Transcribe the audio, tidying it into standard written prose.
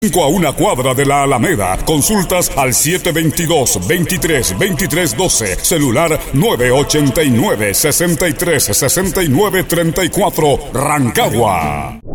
5 a una cuadra de la Alameda. Consultas al 722-23-23-12. Celular 989-63-69-34. Rancagua.